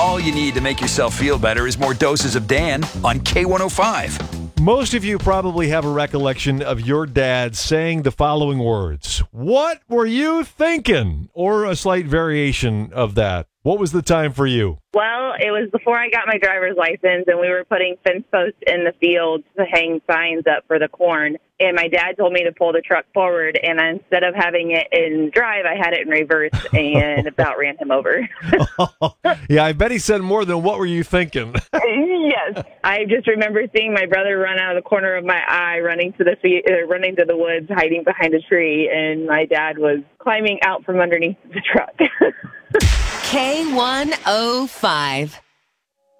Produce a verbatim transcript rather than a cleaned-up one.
All you need to make yourself feel better is more doses of Dan on K one oh five. Most of you probably have a recollection of your dad saying the following words. What were you thinking? Or a slight variation of that. What was the time for you? Well, it was before I got my driver's license, and we were putting fence posts in the field to hang signs up for the corn. And my dad told me to pull the truck forward, and instead of having it in drive, I had it in reverse and about ran him over. Yeah, I bet he said more than what were you thinking? Yes. I just remember seeing my brother run out of the corner of my eye, running to the fe- uh, running to the woods, hiding behind a tree, and my dad was climbing out from underneath the truck. K one oh five.